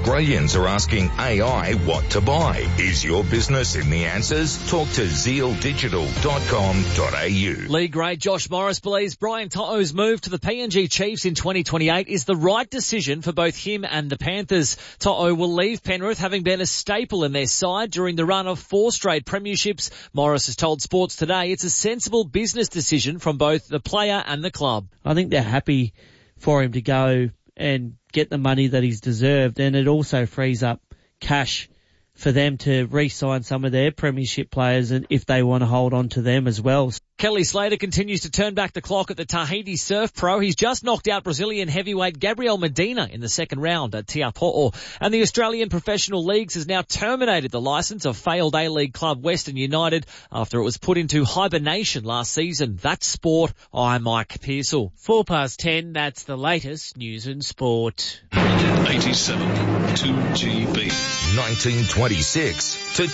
Australians are asking AI what to buy. Is your business in the answers? Talk to zealdigital.com.au. League great Josh Morris believes Brian To'o's move to the PNG Chiefs in 2028 is the right decision for both him and the Panthers. To'o will leave Penrith having been a staple in their side during the run of 4 straight premierships. Morris has told Sports Today it's a sensible business decision from both the player and the club. I think they're happy for him to go and get the money that he's deserved, and it also frees up cash for them to re-sign some of their premiership players, and if they want to hold on to them as well. Kelly Slater continues to turn back the clock at the Tahiti Surf Pro. He's just knocked out Brazilian heavyweight Gabriel Medina in the second round at Te Apo'o. And the Australian Professional Leagues has now terminated the licence of failed A-League club Western United after it was put into hibernation last season. That's sport. I'm Mike Pearsall. 10:04, that's the latest news and sport. 87 2GB. 1926 to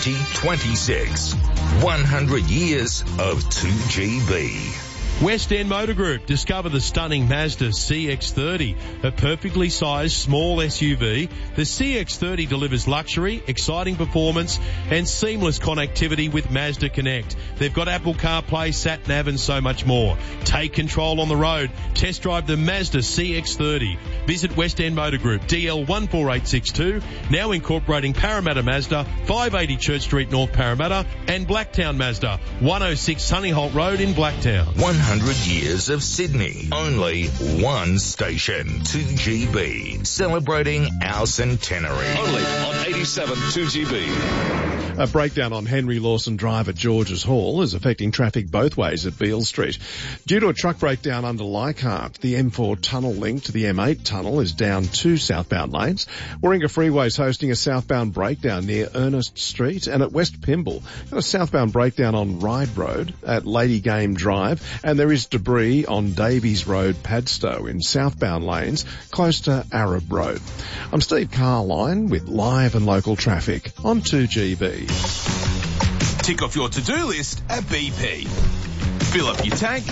2026. 100 years of 2GB. West End Motor Group. Discover the stunning Mazda CX-30, a perfectly sized small SUV. The CX-30 delivers luxury, exciting performance and seamless connectivity with Mazda Connect. They've got Apple CarPlay, SatNav and so much more. Take control on the road. Test drive the Mazda CX-30. Visit West End Motor Group, DL 14862, now incorporating Parramatta Mazda, 580 Church Street, North Parramatta, and Blacktown Mazda, 106 Sunnyholt Road in Blacktown. 100 years of Sydney. Only one station. 2GB. Celebrating our centenary. Only on 87 2GB. A breakdown on Henry Lawson Drive at Georges Hall is affecting traffic both ways at Beale Street. Due to a truck breakdown under Leichhardt, the M4 tunnel link to the M8 tunnel is down 2 southbound lanes. Warringah Freeway is hosting a southbound breakdown near Ernest Street, and at West Pymble, got a southbound breakdown on Ryde Road at Lady Game Drive, and there is debris on Davies Road, Padstow in southbound lanes close to Arab Road. I'm Steve Carline with live and local traffic on 2GB. Tick off your to-do list at BP. Fill up your tank.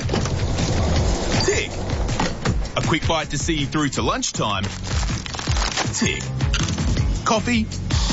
Tick. A quick bite to see you through to lunchtime. Tick. Coffee.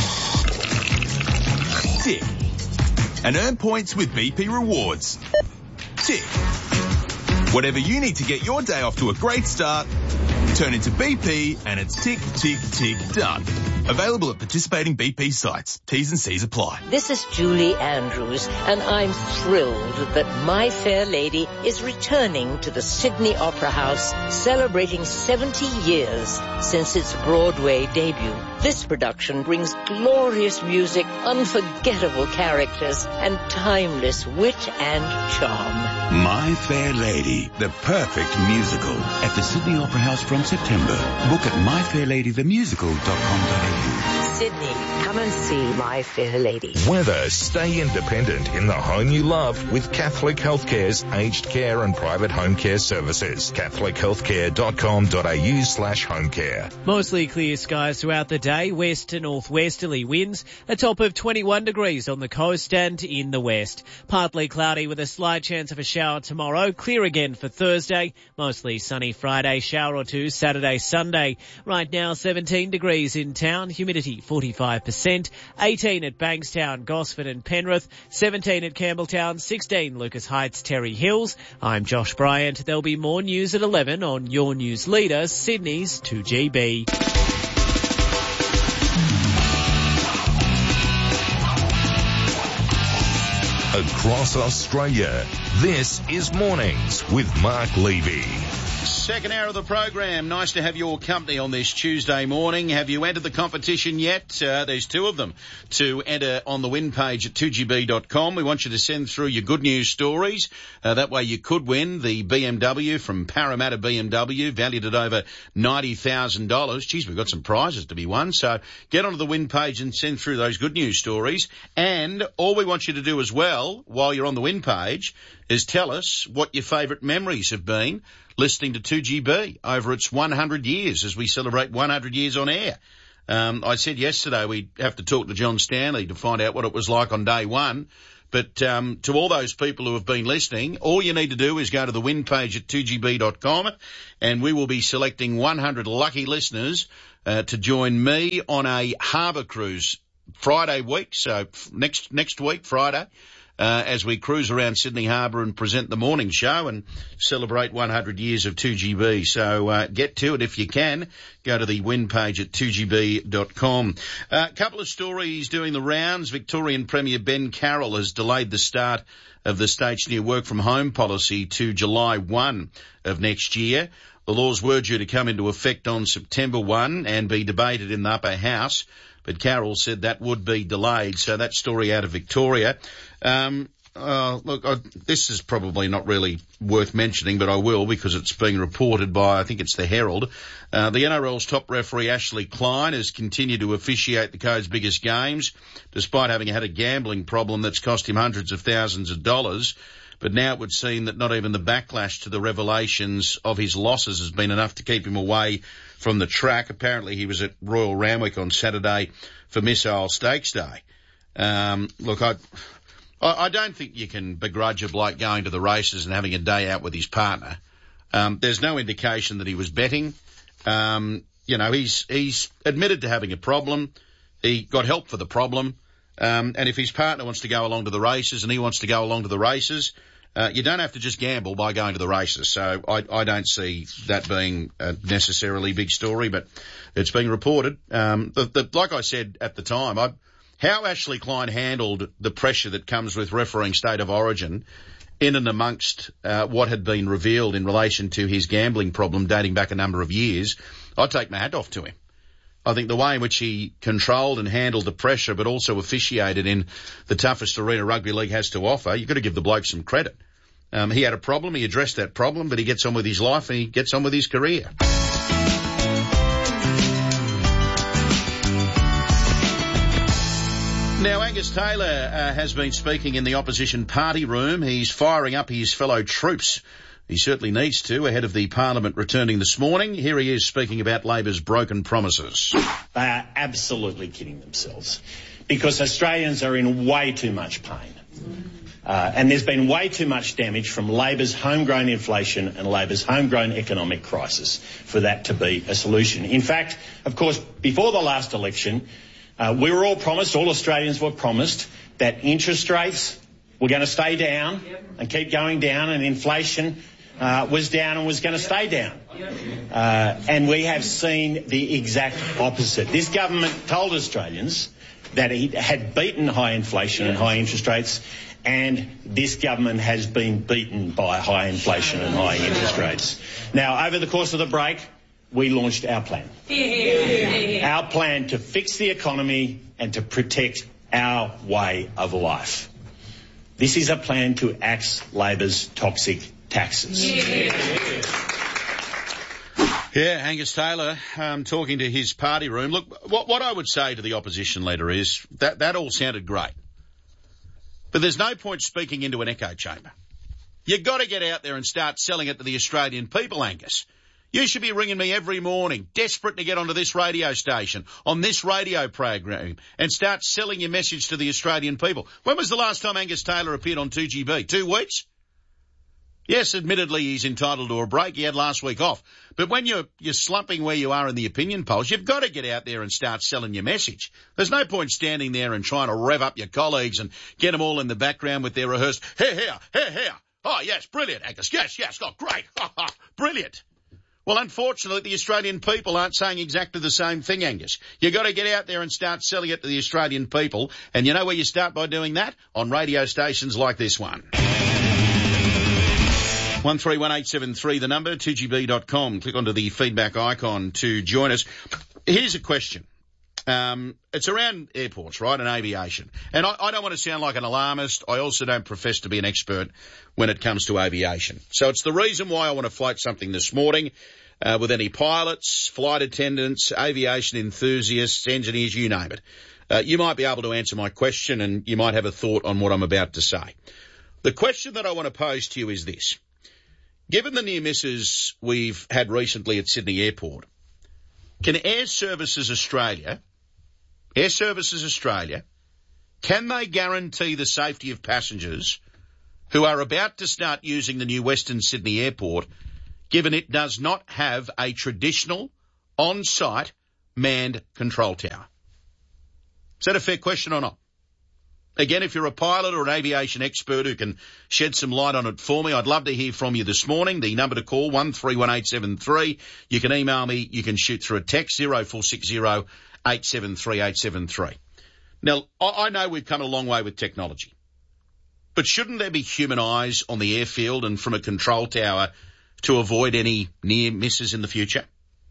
Tick. And earn points with BP Rewards. Tick. Whatever you need to get your day off to a great start, turn into BP and it's tick, tick, tick, done. Available at participating BP sites. T's and C's apply. This is Julie Andrews, and I'm thrilled that My Fair Lady is returning to the Sydney Opera House, celebrating 70 years since its Broadway debut. This production brings glorious music, unforgettable characters, and timeless wit and charm. My Fair Lady, the perfect musical. At the Sydney Opera House from September. Book at myfairladythemusical.com.au. Sydney, come and see My Fair Lady. Weather. Stay independent in the home you love with Catholic Healthcare's aged care and private home care services. catholichealthcare.com.au/homecare. Mostly clear skies throughout the day. West to northwesterly winds. A top of 21 degrees on the coast and in the west. Partly cloudy with a slight chance of a shower tomorrow. Clear again for Thursday. Mostly sunny Friday. Shower or two Saturday, Sunday. Right now 17 degrees in town. Humidity 45%. 18 at Bankstown, Gosford and Penrith. 17 at Campbelltown. 16 Lucas Heights, Terry Hills. I'm Josh Bryant. There'll be more news at 11 on your news leader, Sydney's 2GB. Across Australia, this is Mornings with Mark Levy. Second hour of the program. Nice to have your company on this Tuesday morning. Have you entered the competition yet? There's 2 of them to enter on the win page at 2gb.com. We want you to send through your good news stories. That way you could win the BMW from Parramatta BMW, valued at over $90,000. Geez, we've got some prizes to be won. So get onto the win page and send through those good news stories. And all we want you to do as well, while you're on the win page, is tell us what your favourite memories have been listening to 2GB over its 100 years as we celebrate 100 years on air. I said yesterday we'd have to talk to John Stanley to find out what it was like on day one. But to all those people who have been listening, all you need to do is go to the win page at 2gb.com and we will be selecting 100 lucky listeners to join me on a harbour cruise Friday week, so next week, Friday, as we cruise around Sydney Harbour and present the morning show and celebrate 100 years of 2GB. So get to it if you can. Go to the win page at 2GB.com. A couple of stories doing the rounds. Victorian Premier Ben Carroll has delayed the start of the state's new work from home policy to July 1 of next year. The laws were due to come into effect on September 1 and be debated in the upper house, but Carroll said that would be delayed. So that story out of Victoria. This is probably not really worth mentioning, but I will because it's being reported by, I think it's the Herald. The NRL's top referee, Ashley Klein, has continued to officiate the code's biggest games, despite having had a gambling problem that's cost him hundreds of thousands of dollars. But now it would seem that not even the backlash to the revelations of his losses has been enough to keep him away from the track. Apparently he was at Royal Randwick on Saturday for Missile Stakes Day. I don't think you can begrudge a bloke going to the races and having a day out with his partner. There's no indication that he was betting. He's admitted to having a problem. He got help for the problem. And if his partner wants to go along to the races and he wants to go along to the races, you don't have to just gamble by going to the races. So I don't see that being a necessarily big story, but it's being reported. Like I said at the time, how Ashley Klein handled the pressure that comes with refereeing State of Origin in and amongst what had been revealed in relation to his gambling problem dating back a number of years, I take my hat off to him. I think the way in which he controlled and handled the pressure but also officiated in the toughest arena rugby league has to offer, you've got to give the bloke some credit. He had a problem, he addressed that problem, but he gets on with his life and he gets on with his career. Now, Angus Taylor has been speaking in the opposition party room. He's firing up his fellow troops. He certainly needs to, ahead of the Parliament returning this morning. Here he is speaking about Labor's broken promises. They are absolutely kidding themselves because Australians are in way too much pain. And there's been way too much damage from Labor's homegrown inflation and Labor's homegrown economic crisis for that to be a solution. In fact, of course, before the last election, we were all promised, all Australians were promised, that interest rates were going to stay down and keep going down, and inflation was down and was going to stay down. And we have seen the exact opposite. This government told Australians that it had beaten high inflation and high interest rates, and this government has been beaten by high inflation and high interest rates. Now, over the course of the break, we launched our plan. Our plan to fix the economy and to protect our way of life. This is a plan to axe Labor's toxic taxes. Yeah, Angus Taylor talking to his party room. Look, what I would say to the opposition leader is that all sounded great. But there's no point speaking into an echo chamber. You've got to get out there and start selling it to the Australian people, Angus. You should be ringing me every morning, desperate to get onto this radio station, on this radio program, and start selling your message to the Australian people. When was the last time Angus Taylor appeared on 2GB? 2 weeks? Yes, admittedly, he's entitled to a break. He had last week off. But when you're slumping where you are in the opinion polls, you've got to get out there and start selling your message. There's no point standing there and trying to rev up your colleagues and get them all in the background with their rehearsed, here. Oh, yes, brilliant, Angus. Yes, oh, great. Brilliant. Well, unfortunately, the Australian people aren't saying exactly the same thing, Angus. You've got to get out there and start selling it to the Australian people. And you know where you start by doing that? On radio stations like this one. 131873, the number, 2gb.com. Click onto the feedback icon to join us. Here's a question. It's around airports, right, and aviation. And I don't want to sound like an alarmist. I also don't profess to be an expert when it comes to aviation. So it's the reason why I want to float something this morning with any pilots, flight attendants, aviation enthusiasts, engineers, you name it. You might be able to answer my question and you might have a thought on what I'm about to say. The question that I want to pose to you is this. Given the near misses we've had recently at Sydney Airport, can Air Services Australia, can they guarantee the safety of passengers who are about to start using the new Western Sydney Airport, given it does not have a traditional on-site manned control tower. Is that a fair question or not? Again, if you're a pilot or an aviation expert who can shed some light on it for me, I'd love to hear from you this morning. The number to call, 131873. You can email me. You can shoot through a text, 0460 873 873. Now, I know we've come a long way with technology, but shouldn't there be human eyes on the airfield and from a control tower to avoid any near misses in the future?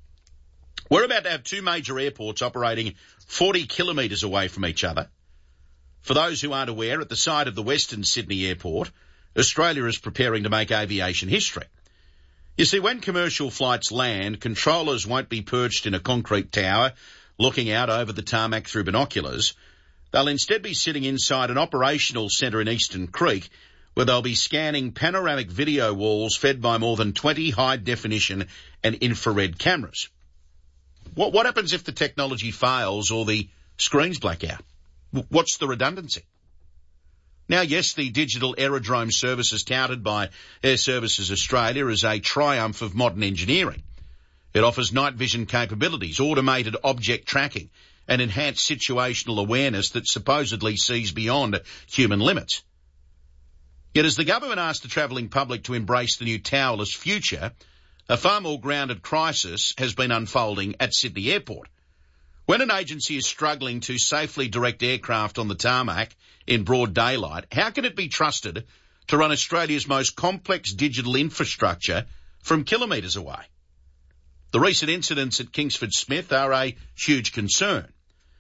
We're about to have two major airports operating 40 kilometres away from each other. For those who aren't aware, at the side of the Western Sydney Airport, Australia is preparing to make aviation history. You see, when commercial flights land, controllers won't be perched in a concrete tower looking out over the tarmac through binoculars. They'll instead be sitting inside an operational centre in Eastern Creek where they'll be scanning panoramic video walls fed by more than 20 high-definition and infrared cameras. What happens if the technology fails or the screens black out? What's the redundancy? Now, yes, the digital aerodrome services touted by Air Services Australia is a triumph of modern engineering. It offers night vision capabilities, automated object tracking, and enhanced situational awareness that supposedly sees beyond human limits. Yet as the government asked the travelling public to embrace the new towerless future, a far more grounded crisis has been unfolding at Sydney Airport. When an agency is struggling to safely direct aircraft on the tarmac in broad daylight, how can it be trusted to run Australia's most complex digital infrastructure from kilometres away? The recent incidents at Kingsford Smith are a huge concern.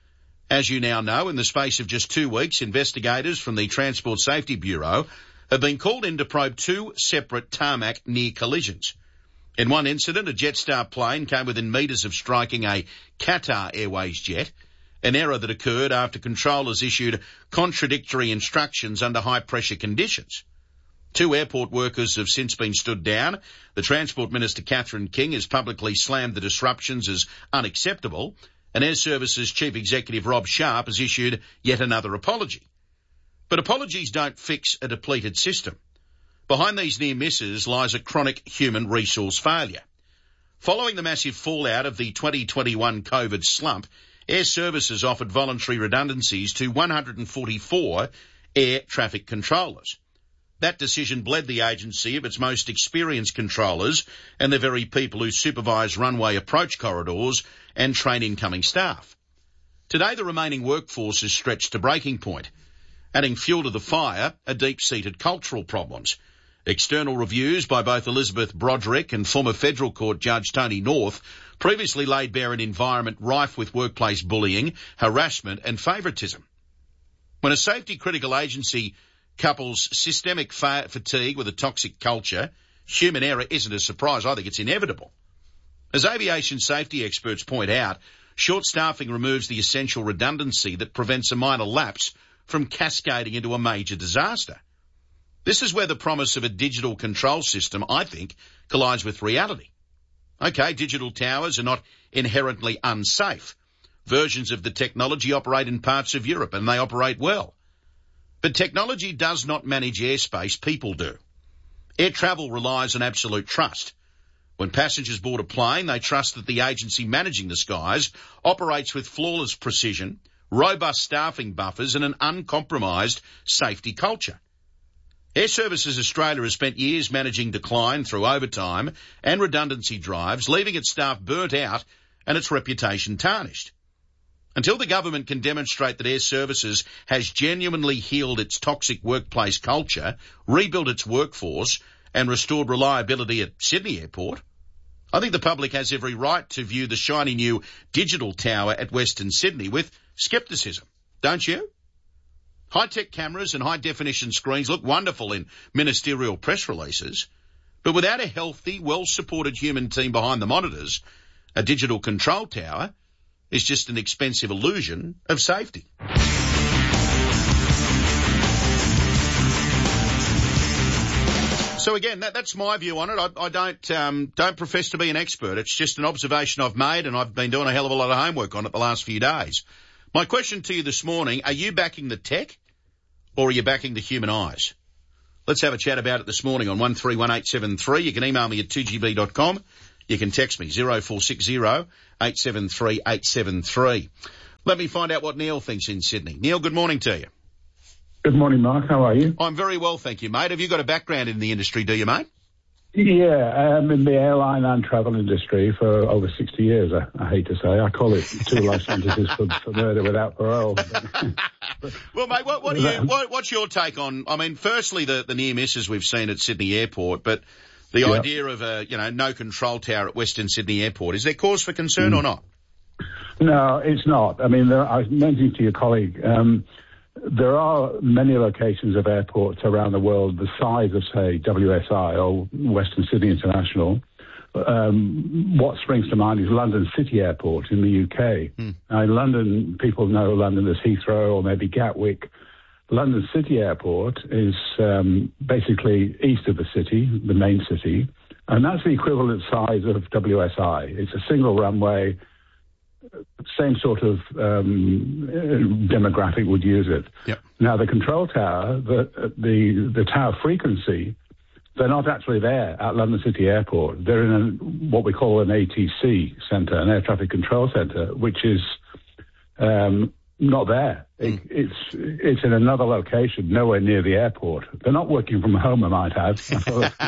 As you now know, in the space of just 2 weeks, investigators from the Transport Safety Bureau have been called in to probe 2 separate tarmac near collisions. In one incident, a Jetstar plane came within metres of striking a Qatar Airways jet, an error that occurred after controllers issued contradictory instructions under high-pressure conditions. 2 airport workers have since been stood down. The Transport Minister, Catherine King, has publicly slammed the disruptions as unacceptable, and Air Services Chief Executive Rob Sharp has issued yet another apology. But apologies don't fix a depleted system. Behind these near misses lies a chronic human resource failure. Following the massive fallout of the 2021 COVID slump, Air Services offered voluntary redundancies to 144 air traffic controllers. That decision bled the agency of its most experienced controllers and the very people who supervise runway approach corridors and train incoming staff. Today, the remaining workforce is stretched to breaking point. Adding fuel to the fire are deep-seated cultural problems. External reviews by both Elizabeth Broderick and former Federal Court Judge Tony North previously laid bare an environment rife with workplace bullying, harassment and favouritism. When a safety-critical agency couples systemic fatigue with a toxic culture, human error isn't a surprise. I think it's inevitable. As aviation safety experts point out, short staffing removes the essential redundancy that prevents a minor lapse from cascading into a major disaster. This is where the promise of a digital control system, I think, collides with reality. Okay, digital towers are not inherently unsafe. Versions of the technology operate in parts of Europe and they operate well. But technology does not manage airspace, people do. Air travel relies on absolute trust. When passengers board a plane, they trust that the agency managing the skies operates with flawless precision, robust staffing buffers and an uncompromised safety culture. Air Services Australia has spent years managing decline through overtime and redundancy drives, leaving its staff burnt out and its reputation tarnished. Until the government can demonstrate that Air Services has genuinely healed its toxic workplace culture, rebuilt its workforce and restored reliability at Sydney Airport, I think the public has every right to view the shiny new digital tower at Western Sydney with scepticism, don't you? High-tech cameras and high-definition screens look wonderful in ministerial press releases, but without a healthy, well-supported human team behind the monitors, a digital control tower is just an expensive illusion of safety. So again, that's my view on it. I don't profess to be an expert. It's just an observation I've made, and I've been doing a hell of a lot of homework on it the last few days. My question to you this morning, are you backing the tech or are you backing the human eyes? Let's have a chat about it this morning on 131873. You can email me at 2gb.com. You can text me 0460 873 873. Let me find out what Neil thinks in Sydney. Neil, good morning to you. Good morning, Mark. How are you? I'm very well, thank you, mate. Have you got a background in the industry, do you, mate? Yeah, I'm in the airline and travel industry for over 60 years, I hate to say. I call it 2 life sentences for murder without parole. Well, mate, what's your take on, I mean, firstly, the near misses we've seen at Sydney Airport, but the idea of no control tower at Western Sydney Airport, is there cause for concern or not? No, it's not. I mean, I was mentioning to your colleague, there are many locations of airports around the world the size of, say, WSI or Western Sydney International. What springs to mind is London City Airport in the UK. Now, in London, people know London as Heathrow or maybe Gatwick. London City Airport is basically east of the city, the main city, and that's the equivalent size of WSI. It's a single runway. Same sort of demographic would use it. Yep. Now, the control tower, the tower frequency, they're not actually there at London City Airport. They're in what we call an ATC centre, an air traffic control centre, which is not there. It's in another location, nowhere near the airport. They're not working from home, I might add. So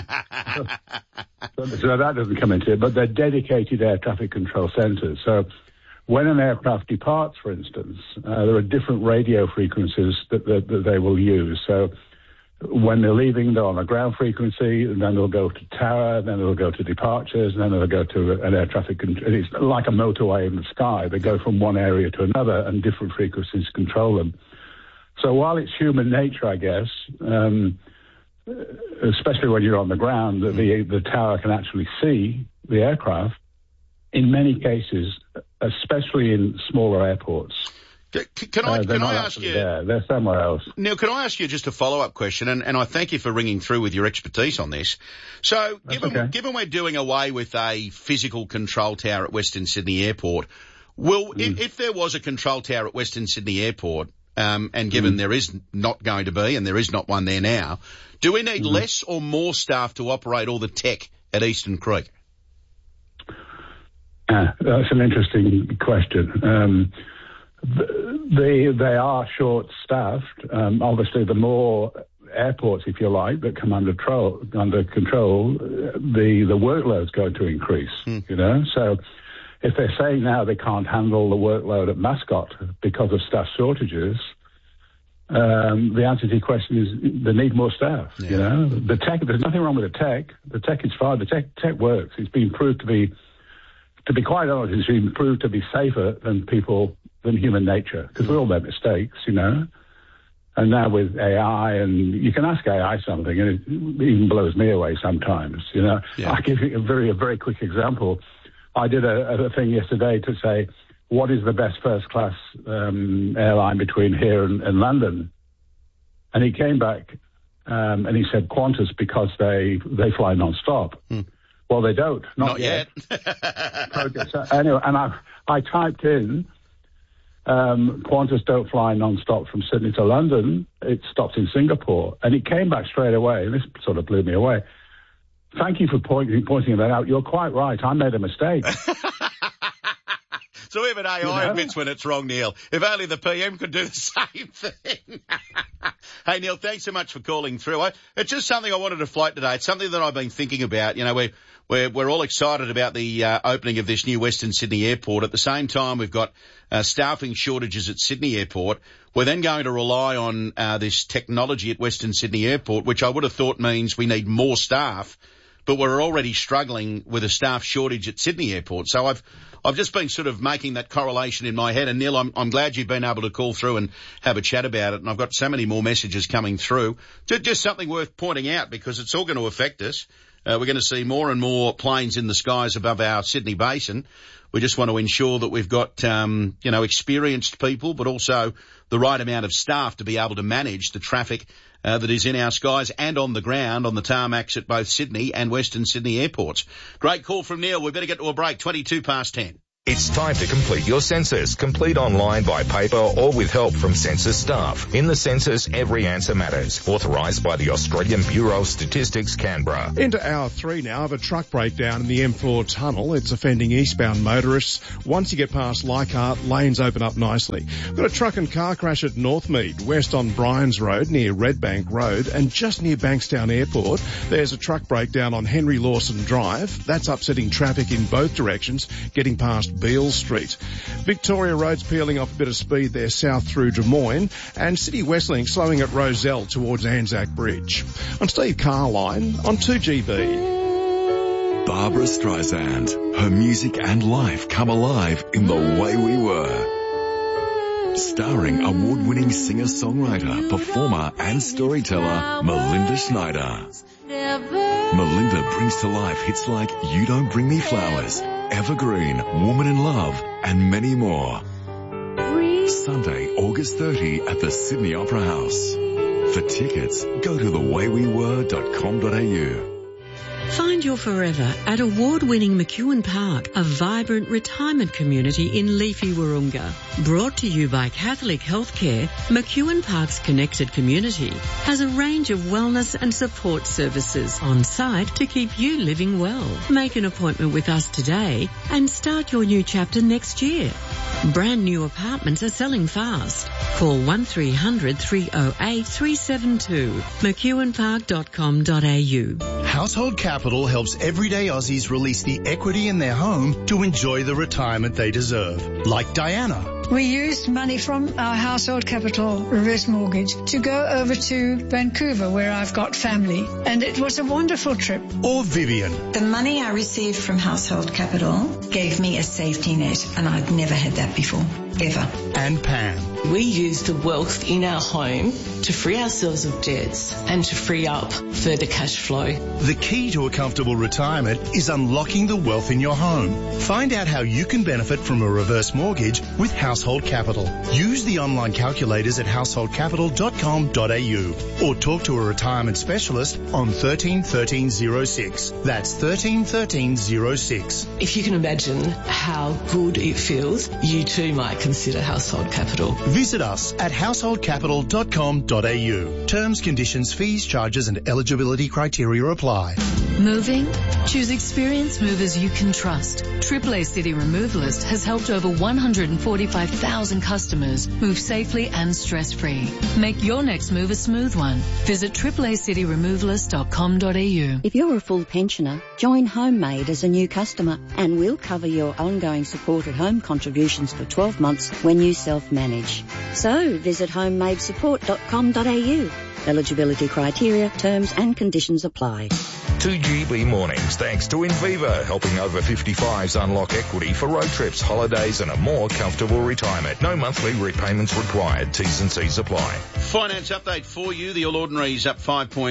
that doesn't come into it, but they're dedicated air traffic control centres. So when an aircraft departs, for instance, there are different radio frequencies that they will use. So when they're leaving, they're on a ground frequency, and then they'll go to tower, then they'll go to departures, and then they'll go to an air traffic control. It's like a motorway in the sky. They go from one area to another, and different frequencies control them. So while it's human nature, I guess, especially when you're on the ground, that the tower can actually see the aircraft, in many cases, especially in smaller airports. Can I ask you? They're somewhere else. Neil, can I ask you just a follow-up question? And I thank you for ringing through with your expertise on this. So, given we're doing away with a physical control tower at Western Sydney Airport, if there was a control tower at Western Sydney Airport, and given there is not going to be, and there is not one there now, do we need less or more staff to operate all the tech at Eastern Creek? That's an interesting question. They are short-staffed. Obviously, the more airports, if you like, that come under control, the workload's going to increase. You know, so if they're saying now they can't handle the workload at Mascot because of staff shortages, the answer to your question is they need more staff. Yeah. You know, the tech. There's nothing wrong with the tech. The tech is fine. The tech works. It's been proved to be quite honest, it's been proved to be safer than human nature, because we all make mistakes, you know. And now with AI, and you can ask AI something, and it even blows me away sometimes, you know. Yeah. I'll give you a very quick example. I did a thing yesterday to say, what is the best first-class airline between here and London? And he came back and he said Qantas, because they fly non-stop. Well, they don't. Not yet. Anyway, and I typed in, Qantas don't fly non-stop from Sydney to London. It stops in Singapore. And it came back straight away, and this sort of blew me away. Thank you for pointing that out. You're quite right. I made a mistake. So even AI admits when it's wrong, Neil. If only the PM could do the same thing. Hey, Neil, thanks so much for calling through. It's just something I wanted to float today. It's something that I've been thinking about. You know, we're all excited about the opening of this new Western Sydney Airport. At the same time, we've got staffing shortages at Sydney Airport. We're then going to rely on this technology at Western Sydney Airport, which I would have thought means we need more staff, but we're already struggling with a staff shortage at Sydney Airport. So I've just been sort of making that correlation in my head. And Neil, I'm glad you've been able to call through and have a chat about it. And I've got so many more messages coming through. Just something worth pointing out, because it's all going to affect us. We're going to see more and more planes in the skies above our Sydney basin. We just want to ensure that we've got, experienced people, but also the right amount of staff to be able to manage the traffic that is in our skies and on the ground on the tarmacs at both Sydney and Western Sydney airports. Great call from Neil. We better get to a break. 10:22. It's time to complete your census. Complete online, by paper, or with help from census staff. In the census, every answer matters. Authorised by the Australian Bureau of Statistics, Canberra. Into hour 3 now of a truck breakdown in the M4 tunnel. It's offending eastbound motorists. Once you get past Leichhardt, lanes open up nicely. We've got a truck and car crash at Northmead, west on Bryans Road near Redbank Road, and just near Bankstown Airport. There's a truck breakdown on Henry Lawson Drive. That's upsetting traffic in both directions, getting past Beale Street. Victoria Road's peeling off a bit of speed there south through Drummoyne, and City Westlink slowing at Rozelle towards Anzac Bridge. I'm Steve Carline on 2GB. Barbara Streisand. Her music and life come alive in The Way We Were. Starring award-winning singer-songwriter, performer and storyteller Melinda Schneider. Melinda brings to life hits like You Don't Bring Me Flowers, Evergreen, Woman in Love, and many more. Sunday, August 30 at the Sydney Opera House. For tickets, go to thewaywewere.com.au. Find your forever at award-winning McEwen Park, a vibrant retirement community in leafy Wahroonga. Brought to you by Catholic Healthcare, McEwen Park's connected community has a range of wellness and support services on site to keep you living well. Make an appointment with us today and start your new chapter next year. Brand new apartments are selling fast. Call 1300 308 372. McEwenpark.com.au. Household Capital helps everyday Aussies release the equity in their home to enjoy the retirement they deserve. Like Diana. We used money from our Household Capital reverse mortgage to go over to Vancouver, where I've got family, and it was a wonderful trip. Or Vivian. The money I received from Household Capital gave me a safety net, and I'd never had that before, ever. And Pam. We use the wealth in our home to free ourselves of debts and to free up further cash flow. The key to a comfortable retirement is unlocking the wealth in your home. Find out how you can benefit from a reverse mortgage with Household Capital. Use the online calculators at householdcapital.com.au or talk to a retirement specialist on 13 13 06. That's 13 13 06. If you can imagine how good it feels, you too might consider Household Capital. Visit us at householdcapital.com.au. Terms, conditions, fees, charges and eligibility criteria apply. Moving? Choose experienced movers you can trust. AAA City Removalist has helped over 145,000 customers move safely and stress-free. Make your next move a smooth one. Visit AAACityRemovalist.com.au. If you're a full pensioner, join HomeMade as a new customer and we'll cover your ongoing support at home contributions for 12 months when you self-manage. So visit homemadesupport.com.au. Eligibility criteria, terms and conditions apply. 2GB Mornings, thanks to Inviva, helping over 55s unlock equity for road trips, holidays and a more comfortable retirement. No monthly repayments required. T's and C's apply. Finance update for you. The All Ordinaries up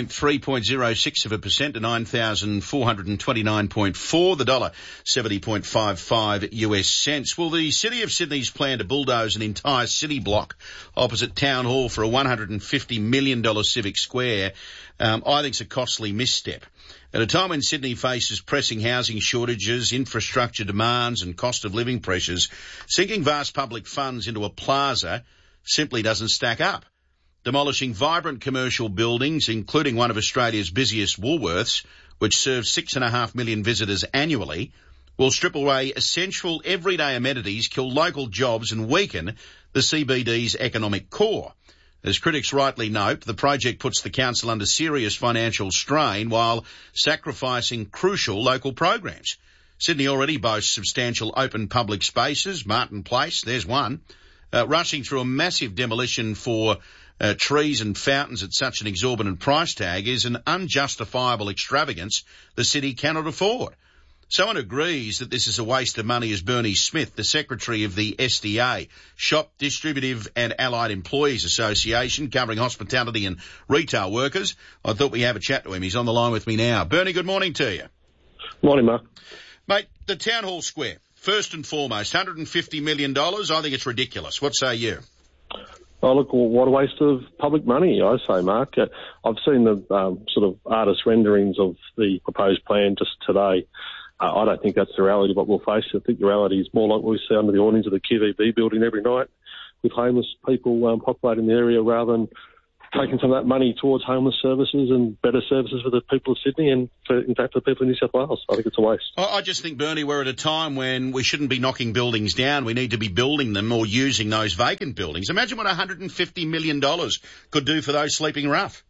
5.06% to 9,429.4. The dollar 70.55 US cents. Well, the City of Sydney's plan to bulldoze an entire city block opposite Town Hall for a $150 million civic square, I think is a costly misstep. At a time when Sydney faces pressing housing shortages, infrastructure demands and cost of living pressures, sinking vast public funds into a plaza simply doesn't stack up. Demolishing vibrant commercial buildings, including one of Australia's busiest Woolworths, which serves 6.5 million visitors annually, will strip away essential everyday amenities, kill local jobs and weaken the CBD's economic core. As critics rightly note, the project puts the council under serious financial strain while sacrificing crucial local programs. Sydney already boasts substantial open public spaces. Martin Place, there's one. Rushing through a massive demolition for trees and fountains at such an exorbitant price tag is an unjustifiable extravagance the city cannot afford. Someone agrees that this is a waste of money as Bernie Smith, the secretary of the SDA, Shop Distributive and Allied Employees Association, covering hospitality and retail workers. I thought we'd have a chat to him. He's on the line with me now. Bernie, good morning to you. Morning, Mark. Mate, the Town Hall Square, first and foremost, $150 million. I think it's ridiculous. What say you? Oh, look, what a waste of public money, I say, Mark. I've seen the sort of artist renderings of the proposed plan just today. I don't think that's the reality of what we'll face. I think the reality is more like what we see under the awnings of the QVB building every night, with homeless people populating the area, rather than taking some of that money towards homeless services and better services for the people of Sydney and, in fact, for the people in New South Wales. I think it's a waste. I just think, Bernie, we're at a time when we shouldn't be knocking buildings down. We need to be building them or using those vacant buildings. Imagine what $150 million could do for those sleeping rough.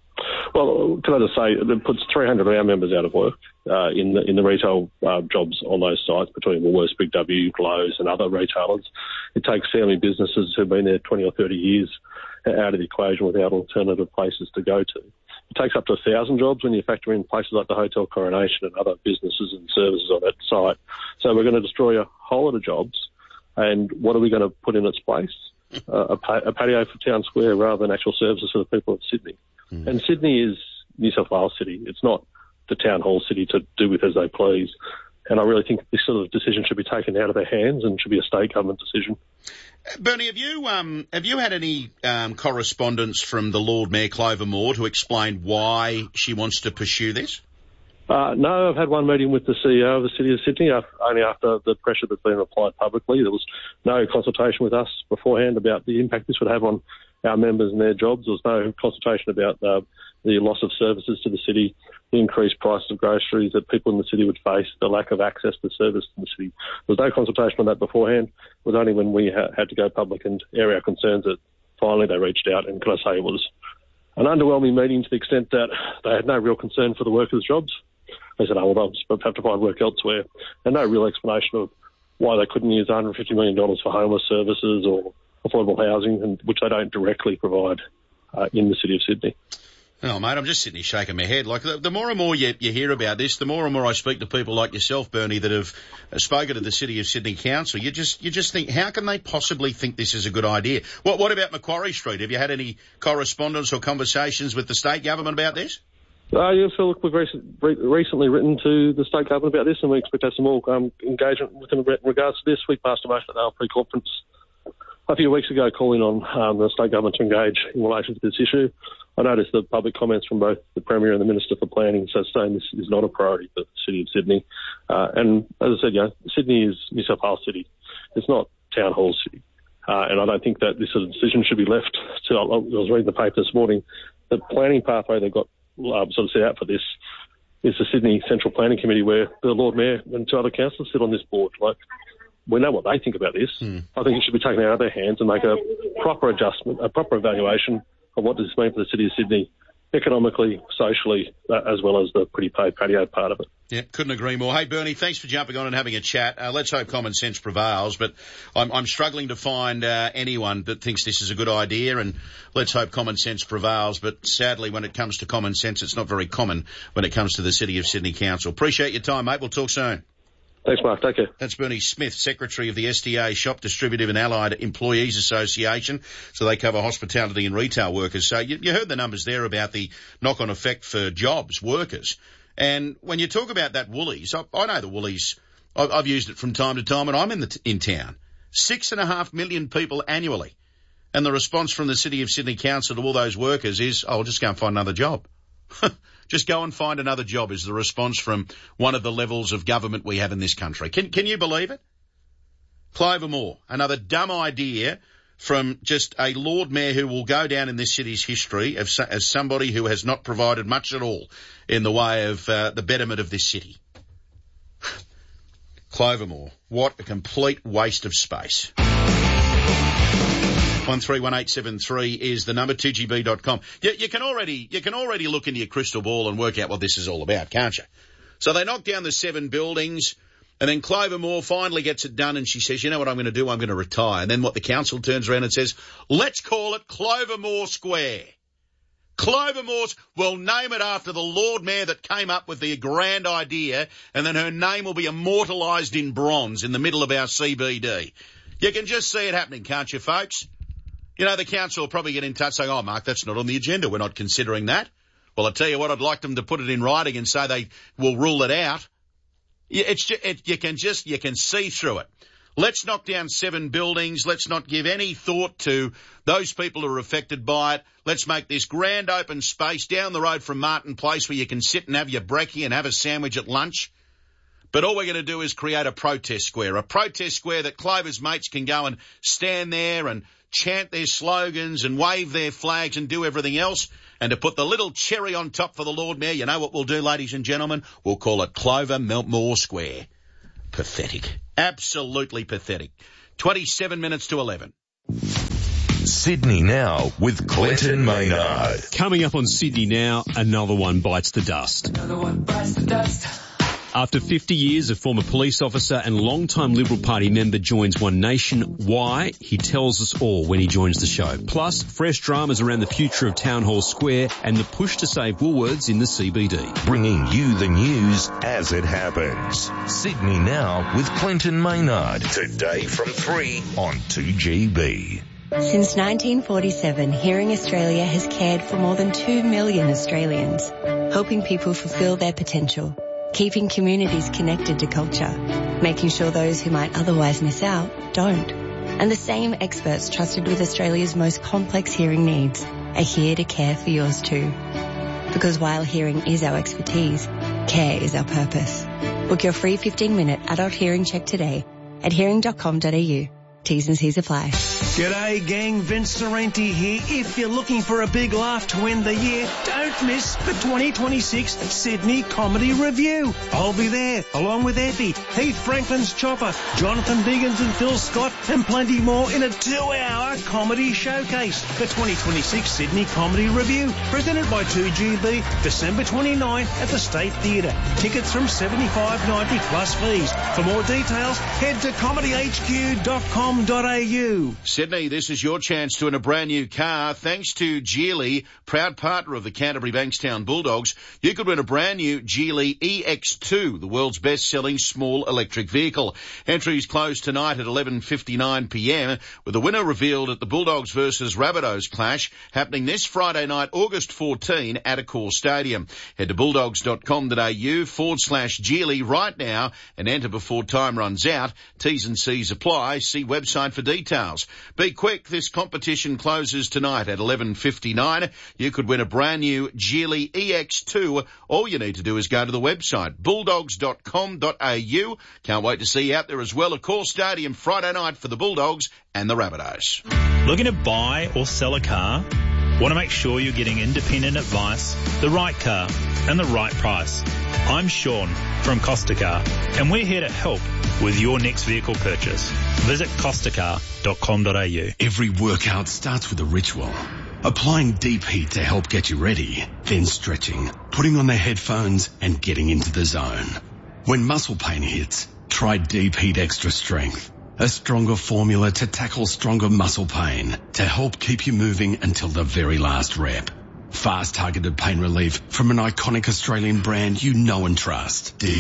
Well, can I just say, it puts 300 of our members out of work in the retail jobs on those sites, between Woolworths, Big W, Lowe's and other retailers. It takes family businesses who've been there 20 or 30 years out of the equation without alternative places to go to. It takes up to 1,000 jobs when you factor in places like the Hotel Coronation and other businesses and services on that site. So we're going to destroy a whole lot of jobs. And what are we going to put in its place? A patio for Town Square rather than actual services for the people of Sydney. And Sydney is New South Wales City. It's not the town hall city to do with as they please. And I really think this sort of decision should be taken out of their hands and should be a state government decision. Bernie, have you had any correspondence from the Lord Mayor Clover Moore to explain why she wants to pursue this? No, I've had one meeting with the CEO of the City of Sydney only after the pressure that's been applied publicly. There was no consultation with us beforehand about the impact this would have on our members and their jobs. There was no consultation about the loss of services to the city, the increased price of groceries that people in the city would face, the lack of access to service in the city. There was no consultation on that beforehand. It was only when we had to go public and air our concerns that finally they reached out. And can I say, it was an underwhelming meeting to the extent that they had no real concern for the workers' jobs. They said, well, they'll just have to find work elsewhere. And no real explanation of why they couldn't use $150 million for homeless services or affordable housing, which they don't directly provide in the City of Sydney. Oh, mate, I'm just sitting here shaking my head. Like, the more and more you hear about this, the more and more I speak to people like yourself, Bernie, that have spoken to the City of Sydney Council. You just think, how can they possibly think this is a good idea? What about Macquarie Street? Have you had any correspondence or conversations with the state government about this? Yeah, so look, we've recently written to the state government about this, and we expect to have some more engagement with them in regards to this. We passed a motion at our pre-conference a few weeks ago calling on the state government to engage in relation to this issue. I noticed the public comments from both the Premier and the Minister for Planning, so saying this is not a priority for the City of Sydney. And as I said, Sydney is New South Wales City. It's not Town Hall City. And I don't think that this sort of decision should be left to, I was reading the paper this morning, the planning pathway they've got sort of set out for this is the Sydney Central Planning Committee, where the Lord Mayor and two other councillors sit on this board. Like, we know what they think about this. I think it should be taken out of their hands and make a proper adjustment, a proper evaluation of what does this mean for the City of Sydney, economically, socially, as well as the pretty paid patio part of it. Yeah, couldn't agree more. Hey, Bernie, thanks for jumping on and having a chat. Let's hope common sense prevails, but I'm struggling to find anyone that thinks this is a good idea, and let's hope common sense prevails. But sadly, when it comes to common sense, it's not very common when it comes to the City of Sydney Council. Appreciate your time, mate. We'll talk soon. Thanks, Mark. Take care. That's Bernie Smith, Secretary of the SDA, Shop Distributive and Allied Employees Association. So they cover hospitality and retail workers. So you heard the numbers there about the knock-on effect for jobs, workers. And when you talk about that Woolies, I know the Woolies, I've used it from time to time when I'm in town. 6.5 million people annually. And the response from the City of Sydney Council to all those workers is, I'll just go and find another job. Just go and find another job is the response from one of the levels of government we have in this country. Can you believe it? Clover Moore, another dumb idea from just a Lord Mayor who will go down in this city's history as somebody who has not provided much at all in the way of the betterment of this city. Clover Moore, what a complete waste of space. 131873 is the number, 2GB.com. You can already look into your crystal ball and work out what this is all about, can't you? So they knock down the 7 buildings, and then Clover Moore finally gets it done, and she says, you know what I'm going to do? I'm going to retire. And then what the council turns around and says, let's call it Clover Moore Square. Clover Moore's, we'll name it after the Lord Mayor that came up with the grand idea, and then her name will be immortalised in bronze in the middle of our CBD. You can just see it happening, can't you, folks? You know, the council will probably get in touch saying, oh, Mark, that's not on the agenda. We're not considering that. Well, I tell you what, I'd like them to put it in writing and say they will rule it out. You can see through it. Let's knock down 7 buildings. Let's not give any thought to those people who are affected by it. Let's make this grand open space down the road from Martin Place where you can sit and have your brekkie and have a sandwich at lunch. But all we're going to do is create a protest square that Clover's mates can go and stand there and chant their slogans and wave their flags and do everything else. And to put the little cherry on top for the Lord Mayor, you know what we'll do, ladies and gentlemen? We'll call it Clover Moore Square. Pathetic. Absolutely pathetic. 27 minutes to 11. Sydney Now with Clinton Maynard. Coming up on Sydney Now, another one bites the dust. Another one bites the dust. After 50 years, a former police officer and long-time Liberal Party member joins One Nation. Why? He tells us all when he joins the show. Plus, fresh dramas around the future of Town Hall Square and the push to save Woolworths in the CBD. Bringing you the news as it happens. Sydney Now with Clinton Maynard. Today from 3 on 2GB. Since 1947, Hearing Australia has cared for more than 2 million Australians, helping people fulfil their potential, keeping communities connected to culture, making sure those who might otherwise miss out don't. And the same experts trusted with Australia's most complex hearing needs are here to care for yours too. Because while hearing is our expertise, care is our purpose. Book your free 15-minute adult hearing check today at hearing.com.au. T's and C's apply. G'day gang, Vince Sorrenti here. If you're looking for a big laugh to end the year, don't miss the 2026 Sydney Comedy Review. I'll be there, along with Effie, Heath Franklin's Chopper, Jonathan Biggins and Phil Scott, and plenty more in a 2-hour comedy showcase. The 2026 Sydney Comedy Review, presented by 2GB, December 29 at the State Theatre. Tickets from $75.90 plus fees. For more details, head to comedyhq.com.au. Sydney, this is your chance to win a brand new car. Thanks to Geely, proud partner of the Canterbury Bankstown Bulldogs, you could win a brand new Geely EX2, the world's best-selling small electric vehicle. Entries close tonight at 11:59pm, with the winner revealed at the Bulldogs versus Rabbitohs clash happening this Friday night, August 14 at Accor Stadium. Head to bulldogs.com.au/Geely right now and enter before time runs out. T's and C's apply. See website for details. Be quick, this competition closes tonight at 11:59. You could win a brand new Geely EX2. All you need to do is go to the website, bulldogs.com.au. Can't wait to see you out there as well. Accor Stadium Friday night for the Bulldogs and the Rabbitohs. Looking to buy or sell a car? Want to make sure you're getting independent advice, the right car, and the right price? I'm Sean from Costa Car, and we're here to help with your next vehicle purchase. Visit costacar.com.au. Every workout starts with a ritual. Applying deep heat to help get you ready, then stretching, putting on the headphones and getting into the zone. When muscle pain hits, try Deep Heat Extra Strength. A stronger formula to tackle stronger muscle pain to help keep you moving until the very last rep. Fast targeted pain relief from an iconic Australian brand you know and trust. Deep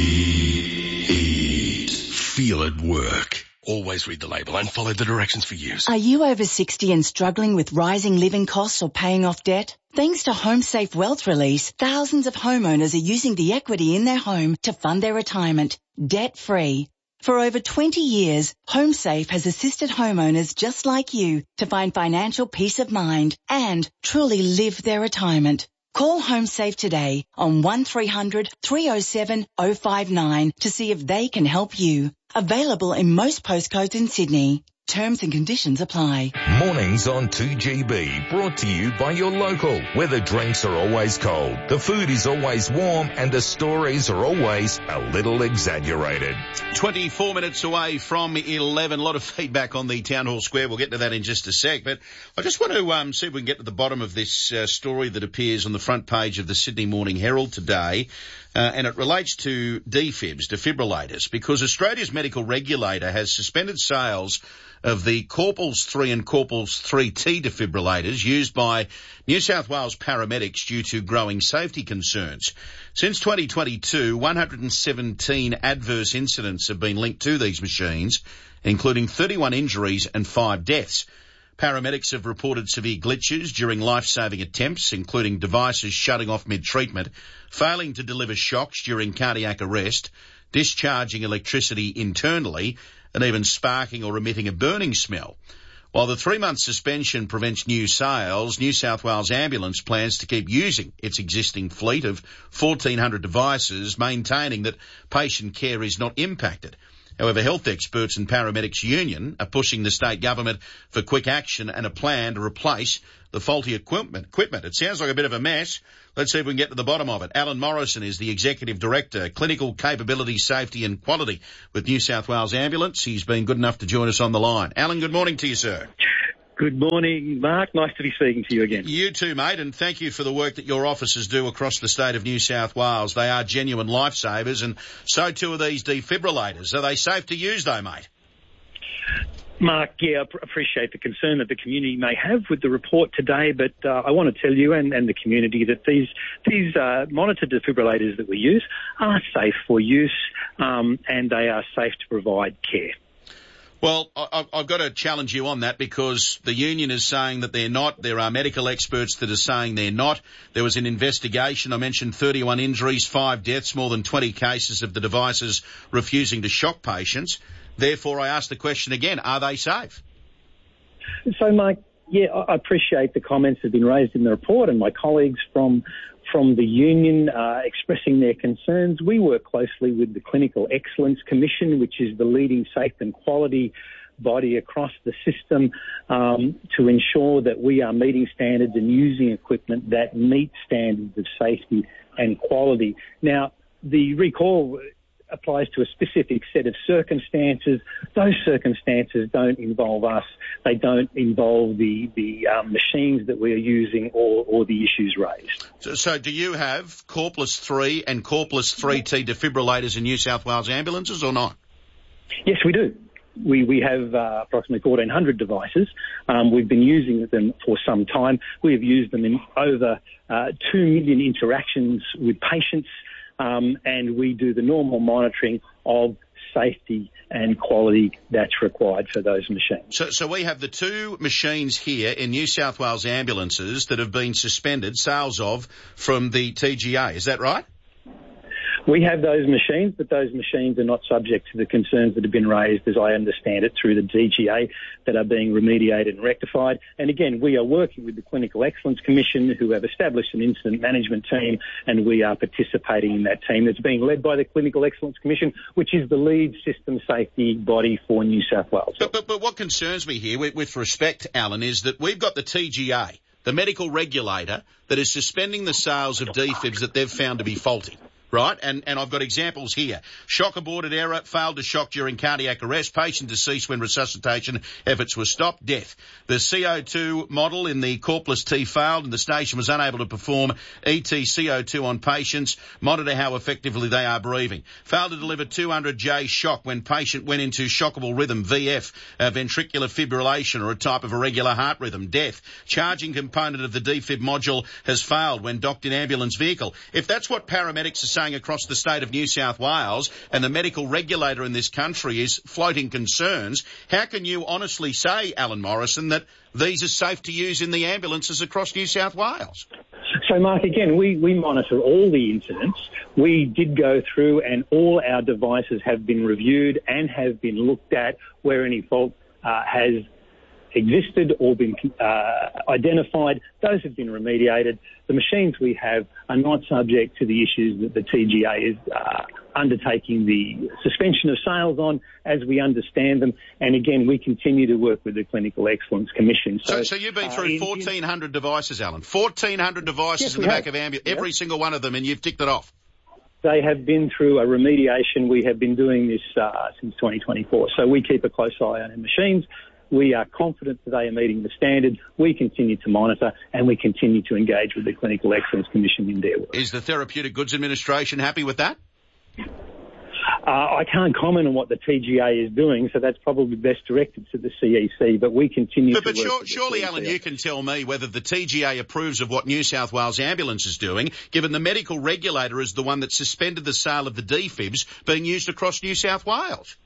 Heat. Feel it work. Always read the label and follow the directions for use. Are you over 60 and struggling with rising living costs or paying off debt? Thanks to HomeSafe Wealth Release, thousands of homeowners are using the equity in their home to fund their retirement, debt-free. For over 20 years, HomeSafe has assisted homeowners just like you to find financial peace of mind and truly live their retirement. Call HomeSafe today on 1300 307 059 to see if they can help you. Available in most postcodes in Sydney. Terms and conditions apply. Mornings on 2GB, brought to you by your local, where the drinks are always cold, the food is always warm, and the stories are always a little exaggerated. 24 minutes away from 11. A lot of feedback on the Town Hall Square. We'll get to that in just a sec. But I just want to see if we can get to the bottom of this story that appears on the front page of the Sydney Morning Herald today. And it relates to defibs, defibrillators, because Australia's medical regulator has suspended sales of the Corpals 3 and Corpals 3T defibrillators used by New South Wales paramedics due to growing safety concerns. Since 2022, 117 adverse incidents have been linked to these machines, including 31 injuries and 5 deaths. Paramedics have reported severe glitches during life-saving attempts, including devices shutting off mid-treatment, failing to deliver shocks during cardiac arrest, discharging electricity internally, and even sparking or emitting a burning smell. While the 3-month suspension prevents new sales, New South Wales Ambulance plans to keep using its existing fleet of 1,400 devices, maintaining that patient care is not impacted. However, health experts and paramedics union are pushing the state government for quick action and a plan to replace the faulty equipment. It sounds like a bit of a mess. Let's see if we can get to the bottom of it. Alan Morrison is the Executive Director, Clinical Capability, Safety and Quality with New South Wales Ambulance. He's been good enough to join us on the line. Alan, good morning to you, sir. Good morning, Mark. Nice to be speaking to you again. You too, mate, and thank you for the work that your officers do across the state of New South Wales. They are genuine lifesavers, and so too are these defibrillators. Are they safe to use, though, mate? Mark, yeah, I appreciate the concern that the community may have with the report today, but I want to tell you and the community that these monitored defibrillators that we use are safe for use, and they are safe to provide care. Well, I've got to challenge you on that because the union is saying that they're not. There are medical experts that are saying they're not. There was an investigation. I mentioned 31 injuries, 5 deaths, more than 20 cases of the devices refusing to shock patients. Therefore, I ask the question again, are they safe? So, Mike, yeah, I appreciate the comments that have been raised in the report and my colleagues from the union expressing their concerns. We work closely with the Clinical Excellence Commission, which is the leading safe and quality body across the system, to ensure that we are meeting standards and using equipment that meet standards of safety and quality. Now, the recall applies to a specific set of circumstances. Those circumstances don't involve us. They don't involve the machines that we are using or the issues raised. So do you have Corpus 3 and Corpus 3T defibrillators in New South Wales ambulances or not? Yes, we do. We have approximately 1,400 devices. We've been using them for some time. We have used them in over 2 million interactions with patients, and we do the normal monitoring of safety and quality that's required for those machines. So we have the 2 machines here in New South Wales ambulances that have been suspended, sales of, from the TGA. Is that right? We have those machines, but those machines are not subject to the concerns that have been raised, as I understand it, through the DGA that are being remediated and rectified. And again, we are working with the Clinical Excellence Commission, who have established an incident management team, and we are participating in that team that's being led by the Clinical Excellence Commission, which is the lead system safety body for New South Wales. But what concerns me here, with respect, Alan, is that we've got the TGA, the medical regulator, that is suspending the sales of defibs that they've found to be faulty. Right, and I've got examples here. Shock aborted error, failed to shock during cardiac arrest, patient deceased when resuscitation efforts were stopped, death. The CO2 model in the Corpus T failed and the station was unable to perform ET CO2 on patients, monitor how effectively they are breathing. Failed to deliver 200J shock when patient went into shockable rhythm, VF, ventricular fibrillation or a type of irregular heart rhythm, death. Charging component of the defib module has failed when docked in ambulance vehicle. If that's what paramedics are saying across the state of New South Wales and the medical regulator in this country is floating concerns, how can you honestly say, Alan Morrison, that these are safe to use in the ambulances across New South Wales? So, Mark, again, we monitor all the incidents. We did go through and all our devices have been reviewed and have been looked at where any fault has existed or been identified. Those have been remediated. The machines we have are not subject to the issues that the TGA is undertaking the suspension of sales on, as we understand them. And again, we continue to work with the Clinical Excellence Commission. So you've been through 1,400 devices, Alan. 1,400 devices in the back of ambulance, every single one of them, and you've ticked it off. They have been through a remediation. We have been doing this since 2024. So we keep a close eye on our machines. We are confident that they are meeting the standard. We continue to monitor and we continue to engage with the Clinical Excellence Commission in their work. Is the Therapeutic Goods Administration happy with that? I can't comment on what the TGA is doing, so that's probably best directed to the CEC, but we continue to work with the surely, Alan, you can tell me whether the TGA approves of what New South Wales Ambulance is doing, given the medical regulator is the one that suspended the sale of the defibs being used across New South Wales.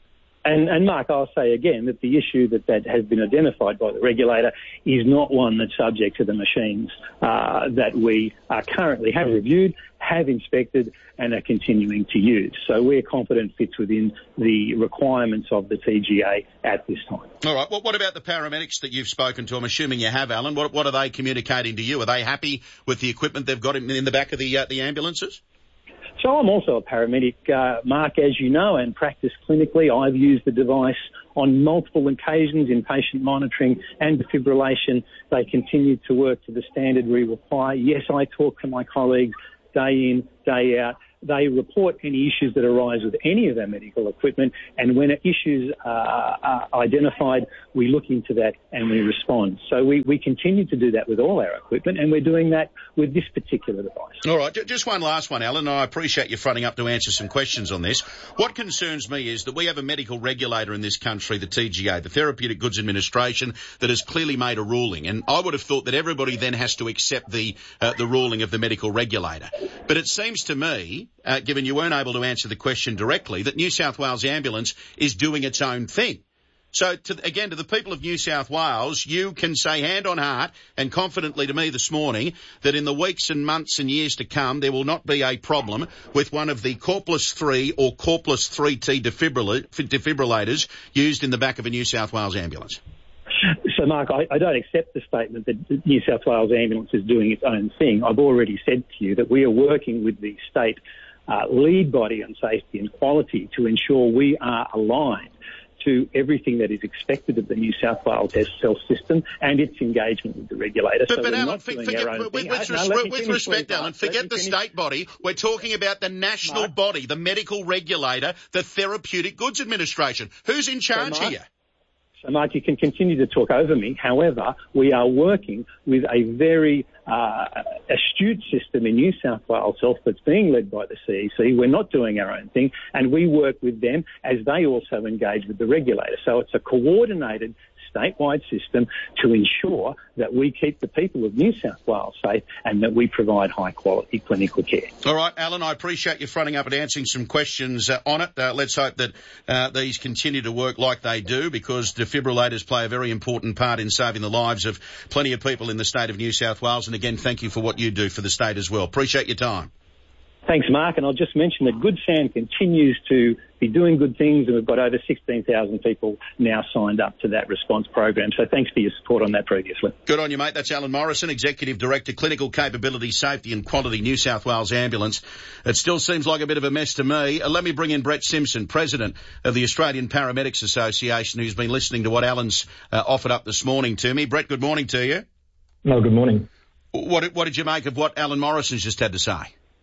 And Mark, I'll say again that the issue that has been identified by the regulator is not one that's subject to the machines that we currently have reviewed, have inspected, and are continuing to use. So we're confident fits within the requirements of the TGA at this time. All right. Well, what about the paramedics that you've spoken to? I'm assuming you have, Alan. What are they communicating to you? Are they happy with the equipment they've got in the back of the ambulances? So I'm also a paramedic, Mark, as you know, and practice clinically. I've used the device on multiple occasions in patient monitoring and defibrillation. They continue to work to the standard we require. Yes, I talk to my colleagues day in, day out. They report any issues that arise with any of our medical equipment, and when issues are identified, we look into that and we respond. So we continue to do that with all our equipment, and we're doing that with this particular device. All right, just one last one, Alan. I appreciate you fronting up to answer some questions on this. What concerns me is that we have a medical regulator in this country, the TGA, the Therapeutic Goods Administration, that has clearly made a ruling, and I would have thought that everybody then has to accept the ruling of the medical regulator. But it seems to me, given you weren't able to answer the question directly, that New South Wales Ambulance is doing its own thing. So, to the people of New South Wales, you can say hand on heart and confidently to me this morning that in the weeks and months and years to come, there will not be a problem with one of the Corpus 3 or Corpus 3T defibrillators used in the back of a New South Wales ambulance. So, Mark, I don't accept the statement that New South Wales Ambulance is doing its own thing. I've already said to you that we are working with the state lead body on safety and quality to ensure we are aligned to everything that is expected of the New South Wales health system and its engagement with the regulator. But Alan, with respect, Alan, forget the state body. We're talking about the national body, the medical regulator, the Therapeutic Goods Administration. Who's in charge here? So, Mark, you can continue to talk over me. However, we are working with a very astute system in New South Wales Health that's being led by the CEC. We're not doing our own thing, and we work with them as they also engage with the regulator. So it's a coordinated statewide system to ensure that we keep the people of New South Wales safe and that we provide high-quality clinical care. All right, Alan, I appreciate you fronting up and answering some questions on it. Let's hope that these continue to work like they do, because defibrillators play a very important part in saving the lives of plenty of people in the state of New South Wales. And again, thank you for what you do for the state as well. Appreciate your time. Thanks, Mark. And I'll just mention that Good Sam continues to be doing good things, and we've got over 16,000 people now signed up to that response program. So thanks for your support on that previously. Good on you, mate. That's Alan Morrison, Executive Director, Clinical Capability, Safety and Quality, New South Wales Ambulance. It still seems like a bit of a mess to me. Let me bring in Brett Simpson, President of the Australian Paramedics Association, who's been listening to what Alan's offered up this morning to me. Brett, good morning to you. No, good morning. What did you make of what Alan Morrison's just had to say?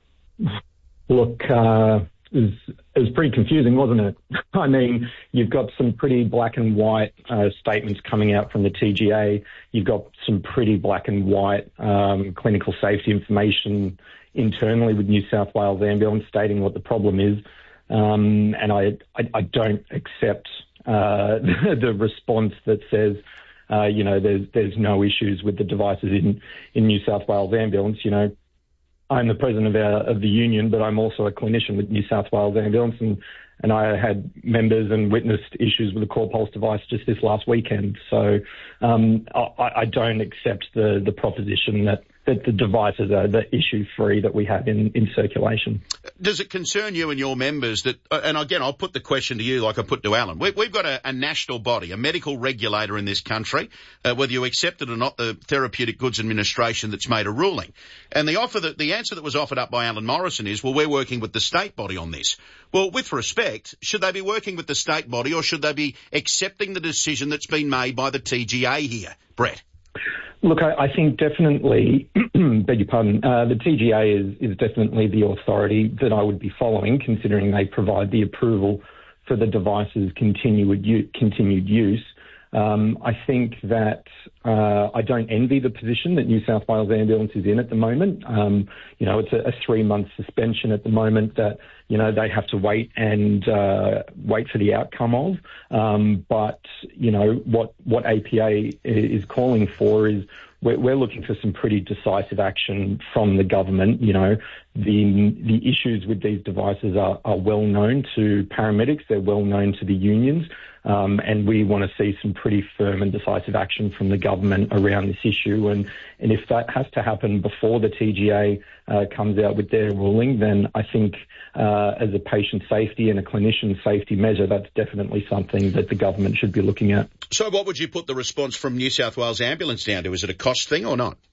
Look, it was pretty confusing, wasn't it? I mean, you've got some pretty black and white statements coming out from the TGA. You've got some pretty black and white clinical safety information internally with New South Wales Ambulance stating what the problem is. And I don't accept the response that says, there's no issues with the devices in New South Wales Ambulance. I'm the president of the union, but I'm also a clinician with New South Wales Ambulance, and I had members and witnessed issues with the Core Pulse device just this last weekend. So I don't accept the proposition that the devices are the issue-free that we have in circulation. Does it concern you and your members that, and again, I'll put the question to you like I put to Alan, we've got a national body, a medical regulator in this country, whether you accept it or not, the Therapeutic Goods Administration that's made a ruling. And the answer that was offered up by Alan Morrison is, well, we're working with the state body on this. Well, with respect, should they be working with the state body, or should they be accepting the decision that's been made by the TGA here? Brett? Look, I think definitely, beg your pardon, the TGA is definitely the authority that I would be following, considering they provide the approval for the device's continued use. I think that I don't envy the position that New South Wales Ambulance is in at the moment. It's a 3-month suspension at the moment that, they have to wait for the outcome of. But what APA is calling for is we're looking for some pretty decisive action from the government. You know, the issues with these devices are well known to paramedics. They're well known to the unions. And we want to see some pretty firm and decisive action from the government around this issue. And if that has to happen before the TGA comes out with their ruling, then I think as a patient safety and a clinician safety measure, that's definitely something that the government should be looking at. So what would you put the response from New South Wales Ambulance down to? Is it a cost thing or not?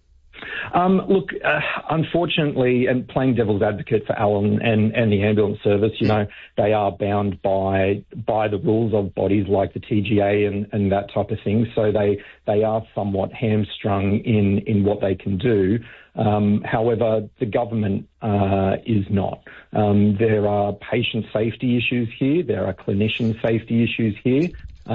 Look, unfortunately, and playing devil's advocate for Alan and the ambulance service, you know, they are bound by the rules of bodies like the TGA and that type of thing. So they are somewhat hamstrung in what they can do. However, the government is not. There are patient safety issues here. There are clinician safety issues here.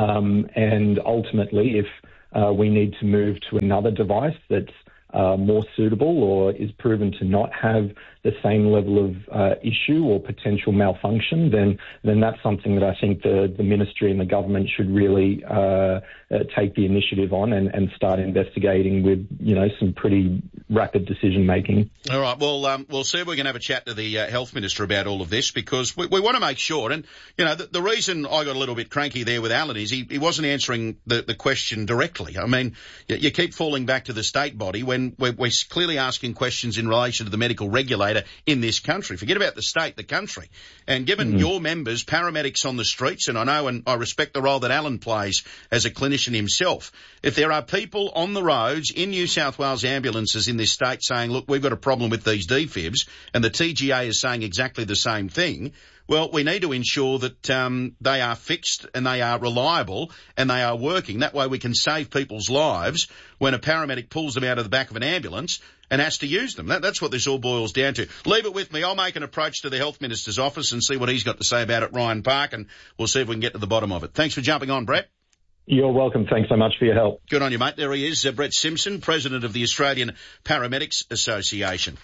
And ultimately, if we need to move to another device that's more suitable or is proven to not have the same level of issue or potential malfunction, then that's something that I think the ministry and the government should really take the initiative on and start investigating with, you know, some pretty rapid decision making. All right. Well, we'll see if we can have a chat to the health minister about all of this, because we want to make sure. And, you know, the reason I got a little bit cranky there with Alan is he wasn't answering the question directly. I mean, you keep falling back to the state body when we're clearly asking questions in relation to the medical regulator in this country. Forget about the state, the country. And given your members, paramedics on the streets, and I know and I respect the role that Alan plays as a clinician himself, if there are people on the roads in New South Wales ambulances in this state saying, look, we've got a problem with these defibs, and the TGA is saying exactly the same thing, well, we need to ensure that they are fixed and they are reliable and they are working. That way we can save people's lives when a paramedic pulls them out of the back of an ambulance and has to use them. That's what this all boils down to. Leave it with me. I'll make an approach to the Health Minister's office and see what he's got to say about it, Ryan Park, and we'll see if we can get to the bottom of it. Thanks for jumping on, Brett. You're welcome. Thanks so much for your help. Good on you, mate. There he is, Brett Simpson, President of the Australian Paramedics Association.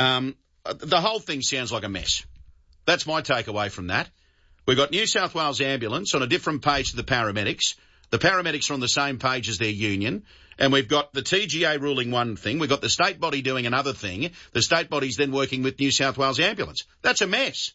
The whole thing sounds like a mess. That's my takeaway from that. We've got New South Wales Ambulance on a different page to the paramedics. The paramedics are on the same page as their union. And we've got the TGA ruling one thing. We've got the state body doing another thing. The state body's then working with New South Wales Ambulance. That's a mess.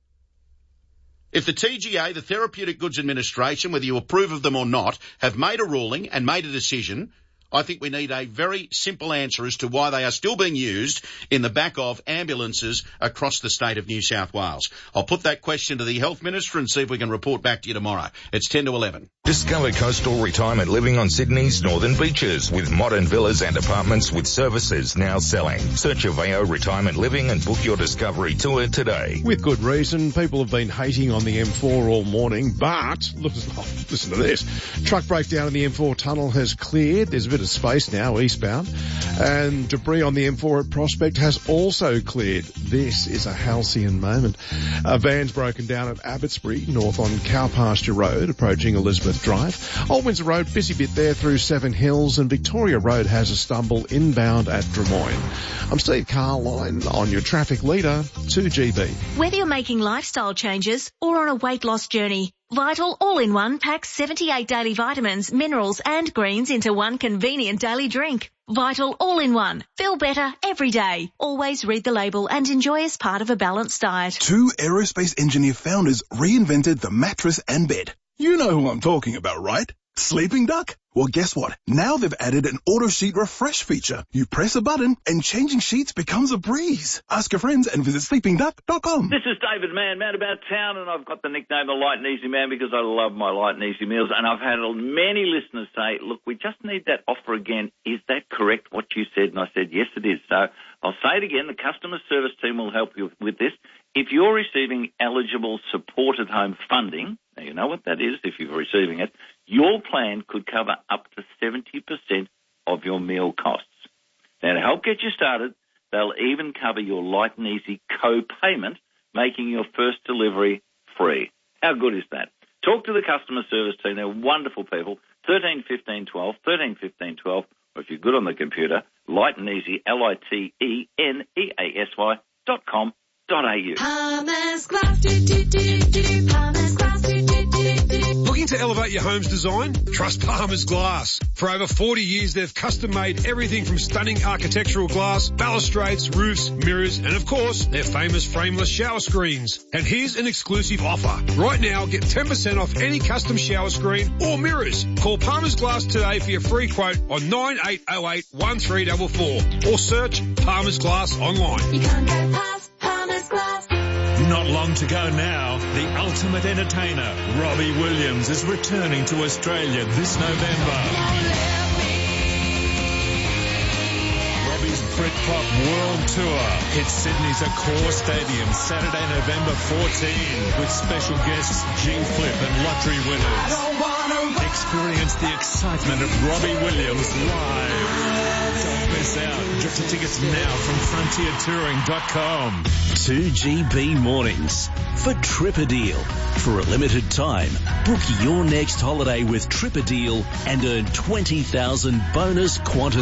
If the TGA, the Therapeutic Goods Administration, whether you approve of them or not, have made a ruling and made a decision, I think we need a very simple answer as to why they are still being used in the back of ambulances across the state of New South Wales. I'll put that question to the Health Minister and see if we can report back to you tomorrow. It's 10 to 11. Discover coastal retirement living on Sydney's northern beaches with modern villas and apartments with services now selling. Search Aveo Retirement Living and book your discovery tour today. With good reason. People have been hating on the M4 all morning, but listen to this. Truck breakdown in the M4 tunnel has cleared. There's a bit of space now eastbound, and debris on the M4 at Prospect has also cleared. This is a halcyon moment. A van's broken down at Abbotsbury, north on Cowpasture Road, approaching Elizabeth Drive. Old Windsor Road, busy bit there through Seven Hills, and Victoria Road has a stumble inbound at Drummoyne. I'm Steve Carline on your traffic leader, 2GB. Whether you're making lifestyle changes or on a weight loss journey, Vital All-in-One packs 78 daily vitamins, minerals and greens into one convenient daily drink. Vital All-in-One. Feel better every day. Always read the label and enjoy as part of a balanced diet. Two aerospace engineer founders reinvented the mattress and bed. You know who I'm talking about, right? Sleeping Duck? Well, guess what? Now they've added an auto sheet refresh feature. You press a button and changing sheets becomes a breeze. Ask your friends and visit sleepingduck.com. This is David Mann about town, and I've got the nickname the Light and Easy Man because I love my light and easy meals. And I've had many listeners say, look, we just need that offer again. Is that correct, what you said? And I said, yes, it is. So I'll say it again. The customer service team will help you with this. If you're receiving eligible supported home funding, now you know what that is if you're receiving it, your plan could cover up to 70% of your meal costs. Now, to help get you started, they'll even cover your light and easy co-payment, making your first delivery free. How good is that? Talk to the customer service team. They're wonderful people. 13 15 12, 13 15 12, or if you're good on the computer, light and easy, LITENEASY.com.au. Palmer's Glass, Palmer's Glass, Looking to elevate your home's design? Trust Palmer's Glass. For over 40 years, they've custom-made everything from stunning architectural glass, balustrades, roofs, mirrors, and of course, their famous frameless shower screens. And here's an exclusive offer. Right now, get 10% off any custom shower screen or mirrors. Call Palmer's Glass today for your free quote on 9808 1344 or search Palmer's Glass online. You can't get past Palmer's Glass. Not long to go now. The ultimate entertainer, Robbie Williams, is returning to Australia this November. Robbie's Britpop World Tour hits Sydney's Accor Stadium Saturday, November 14 with special guests G-Flip and lottery winners. Experience the excitement of Robbie Williams live. Don't miss out. Get your tickets now from frontiertouring.com. 2GB Mornings for Trip-A-Deal. For a limited time, book your next holiday with Trip-A-Deal and earn 20,000 bonus Qantas